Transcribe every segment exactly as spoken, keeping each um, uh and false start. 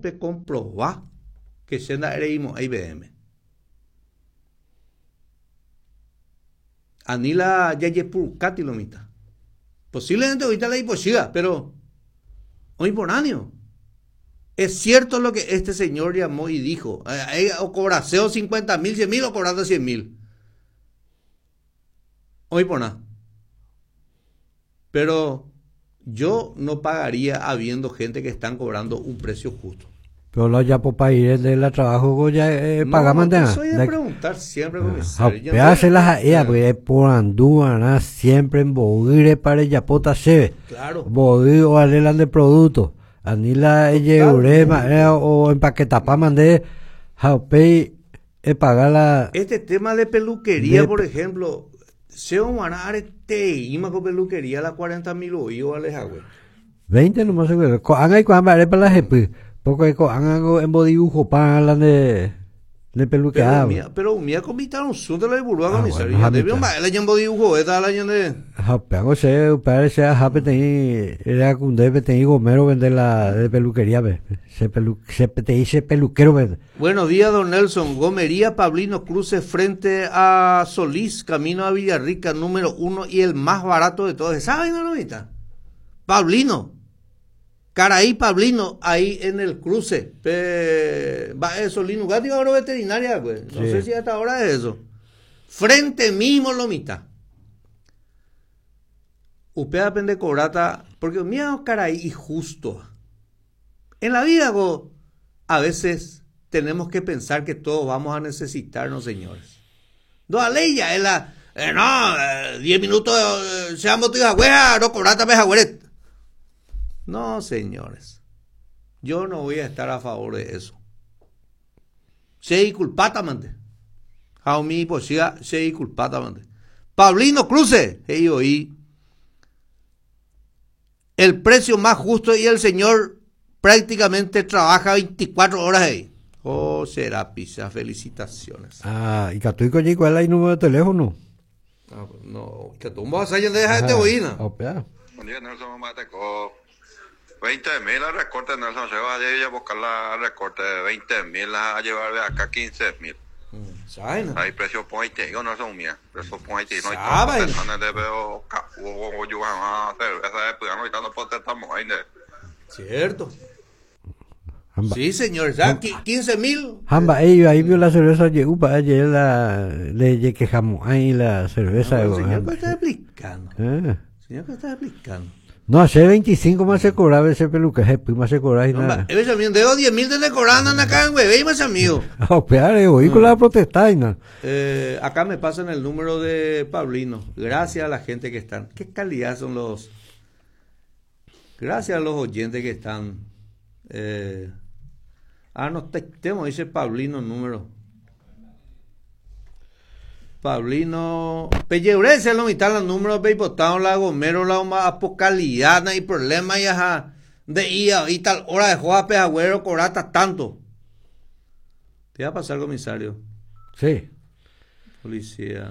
pe comprobar que senda ereimo I B M. Anila ya ye purcati lo mita. Posiblemente ahorita la imposible, pero hoy por año. Es cierto lo que este señor llamó y dijo. Eh, o cobraseo cincuenta mil, cien mil o cobrando cien mil. Hoy por nada. Pero yo no pagaría habiendo gente que están cobrando un precio justo. Pero los ya por país de la trabajo ya eh, no, pagamos no, soy de preguntar siempre, comisario. Pearse las ella, porque por andúa, siempre en boguire para ya pota se. Claro. Boguire o alelan de producto. Anila ella urema o empaquetapá mandé jaupei e pagar la. Este tema de peluquería, de, por ejemplo, se omanar este ima con peluquería la cuarenta mil oídos alejagüe. veinte nomás se ve. Anga y cuando para la jepe. Poco eco anga en bodibujo para la de de peluqueado. Pero mía comitaron sun de la burbuja comisario. Ya debió más el año bodibujo esta el año de. Japeago se parece a jape teni era con debe teni gomero vender la de peluquería ve. Se pelu se te dice peluquero vende. Buenos días, don Nelson. Gomería Pablino Cruce frente a Solís, camino a Villarrica, número uno y el más barato de todos. ¿Saben, novita? Pablino. Caraí Pablino, ahí en el cruce. Pe... Va eso, Linugati ahora veterinaria, güey. No sí. sé si hasta ahora es eso. Frente mismo lomita. Upea pende cobrata, porque mira, Caraí justo. En la vida, go, a veces tenemos que pensar que todos vamos a necesitarnos, señores. No, ley ya es la. Eh, no, eh, diez minutos, eh, seamos tu hija, no cobrata, peja, güey. No, señores, yo no voy a estar a favor de eso. Se culpatamente. Jaumi posia se culpatamente. Pablino Cruce, hey, oí. El precio más justo y el señor prácticamente trabaja veinticuatro horas ahí. Oh, será pizza, felicitaciones. Ah, ¿y Catuico allí cuál es el número de teléfono? Ah, no, que tú vas a salir de esta boina. Buen día, Nelson, mamá, te cojo. veinte mil al recorte, Nelson, se va a buscar la recorte de veinte mil a llevar de acá quince mil. ¿Saben? Hay precio point, yo no son mía, precio point, no hay todo personas de veo o yo a cerveza de pues no estamos protestamos ahí de. Cierto. Hamba. Sí, señor, ya quince mil. Hamba, ellos ahí vio la cerveza llegó para ayer la le quejamos ahí la cerveza. No, señor, ¿qué está explicando? Eh. Señor, ¿qué está explicando? No, hace veinticinco más se cobraba ese peluque, más se cobraba y nada. Ese amigo, de diez mil te cobrando acá, güey, y más amigo. A pear, eh, oí con la protesta y nada. Eh, acá me pasan el número de Pablino. Gracias a la gente que están. ¿Qué calidad son los? Gracias a los oyentes que están. Eh, ah, no tenemos, dice Pablino número. Pablino, Pelleurese lo mitad los números peipotados, la gomero, la apocalidad, no hay problema, y ajá, de ia, y tal hora de jugar pejagüero, corata tanto. ¿Te va a pasar, comisario? Sí. Policía.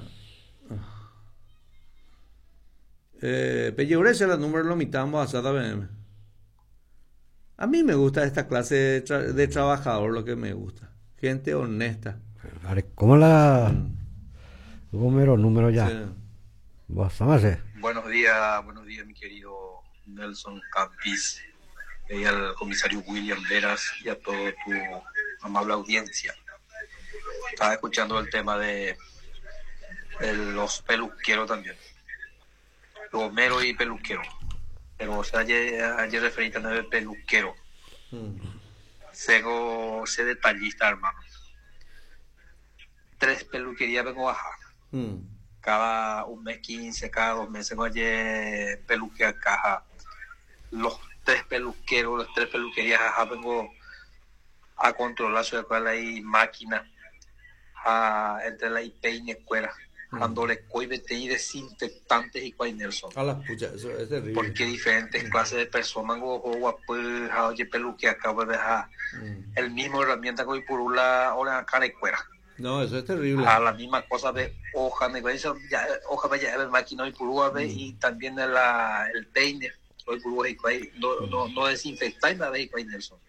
Eh, Pelleurese los números lo mitad, vamos a hacer B M. A mí me gusta esta clase de, tra de trabajador, lo que me gusta. Gente honesta. ¿Cómo la...? Mm. Número, número ya. Sí. ¿Vos, buenos días, buenos días, mi querido Nelson Campis, y al comisario William Veras y a toda tu amable audiencia. Estaba escuchando el tema de, de los peluqueros también. Gomero y peluquero. Pero o sea, ayer, ayer referí también al peluquero. Mm. Sego, sé detallista, hermano. Tres peluquerías vengo a bajar. Hmm. Cada un mes quince, cada dos meses oye peluquea caja. Los tres peluqueros, las tres peluquerías ajá, vengo a controlar su cual hay máquina a, entre la I P y Necuera hmm. cuando le coibete y desinfectantes y cual Nelson. A la pucha, eso es terrible. Porque diferentes hmm. clases de personas o guapo oye peluquea acaba de dejar hmm. el mismo herramienta que hoy por una hora acá Necuera. No, eso es terrible. A la misma cosa de hoja, ya, hoja vaya el máquina y purúa mm. y también la, el peine, hoy purúa y no, no, no desinfectar nada de Nelson.